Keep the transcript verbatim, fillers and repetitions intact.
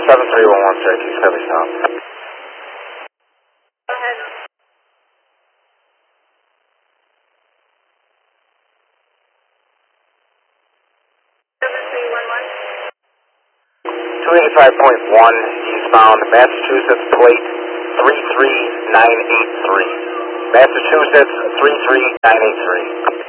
seven three one one, Syracuse, heavy stop. Go ahead. seven three one one. two eighty-five point one, eastbound, Massachusetts plate three three nine eight three. Massachusetts three three nine eight three.